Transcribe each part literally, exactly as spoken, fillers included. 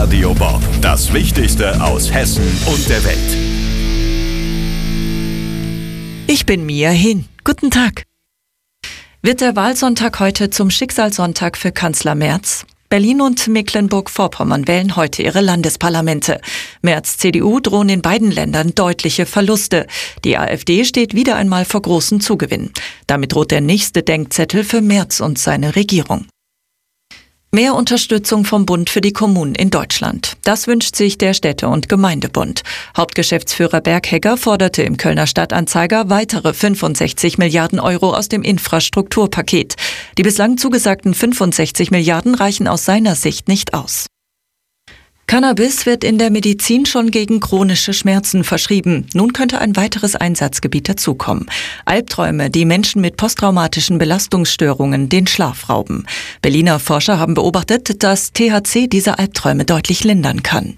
Radio Bob. Das Wichtigste aus Hessen und der Welt. Ich bin Mia Hin. Guten Tag. Wird der Wahlsonntag heute zum Schicksalssonntag für Kanzler Merz? Berlin und Mecklenburg-Vorpommern wählen heute ihre Landesparlamente. Merz' C D U drohen in beiden Ländern deutliche Verluste. Die AfD steht wieder einmal vor großen Zugewinnen. Damit droht der nächste Denkzettel für Merz und seine Regierung. Mehr Unterstützung vom Bund für die Kommunen in Deutschland. Das wünscht sich der Städte- und Gemeindebund. Hauptgeschäftsführer Berghegger forderte im Kölner Stadtanzeiger weitere fünfundsechzig Milliarden Euro aus dem Infrastrukturpaket. Die bislang zugesagten fünfundsechzig Milliarden reichen aus seiner Sicht nicht aus. Cannabis wird in der Medizin schon gegen chronische Schmerzen verschrieben. Nun könnte ein weiteres Einsatzgebiet dazukommen. Albträume, die Menschen mit posttraumatischen Belastungsstörungen den Schlaf rauben. Berliner Forscher haben beobachtet, dass T H C diese Albträume deutlich lindern kann.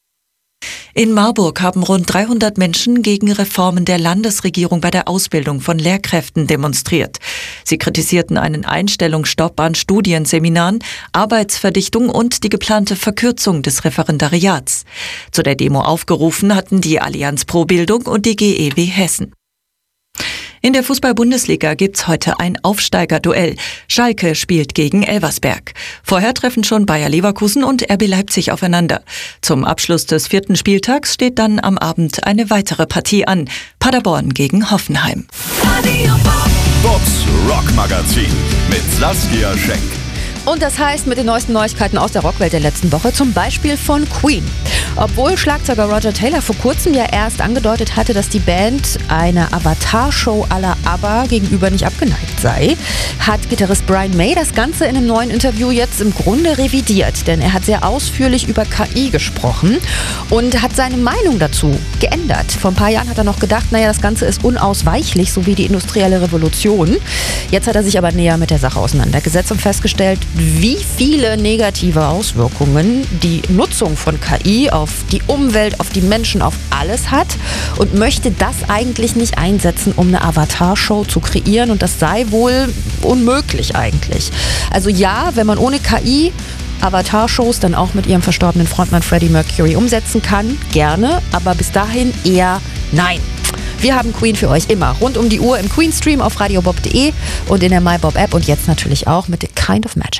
In Marburg haben rund dreihundert Menschen gegen Reformen der Landesregierung bei der Ausbildung von Lehrkräften demonstriert. Sie kritisierten einen Einstellungsstopp an Studienseminaren, Arbeitsverdichtung und die geplante Verkürzung des Referendariats. Zu der Demo aufgerufen hatten die Allianz Pro Bildung und die G E W Hessen. In der Fußball-Bundesliga gibt's heute ein Aufsteigerduell. Schalke spielt gegen Elversberg. Vorher treffen schon Bayer Leverkusen und R B Leipzig aufeinander. Zum Abschluss des vierten Spieltags steht dann am Abend eine weitere Partie an. Paderborn gegen Hoffenheim. Bobs Rockmagazin mit Saskia Schenk. Und das heißt mit den neuesten Neuigkeiten aus der Rockwelt der letzten Woche, zum Beispiel von Queen. Obwohl Schlagzeuger Roger Taylor vor kurzem ja erst angedeutet hatte, dass die Band einer Avatar-Show à la ABBA gegenüber nicht abgeneigt sei, hat Gitarrist Brian May das Ganze in einem neuen Interview jetzt im Grunde revidiert. Denn er hat sehr ausführlich über K I gesprochen und hat seine Meinung dazu geändert. Vor ein paar Jahren hat er noch gedacht, naja, das Ganze ist unausweichlich, so wie die industrielle Revolution. Jetzt hat er sich aber näher mit der Sache auseinandergesetzt und festgestellt, wie viele negative Auswirkungen die Nutzung von K I auf die Umwelt, auf die Menschen, auf alles hat und möchte das eigentlich nicht einsetzen, um eine Avatar-Show zu kreieren, und das sei wohl unmöglich eigentlich. Also ja, wenn man ohne K I Avatar-Shows dann auch mit ihrem verstorbenen Frontmann Freddie Mercury umsetzen kann, gerne, aber bis dahin eher nein. Wir haben Queen für euch immer rund um die Uhr im Queen-Stream auf radiobob punkt de und in der MyBob-App und jetzt natürlich auch mit The Kind of Magic.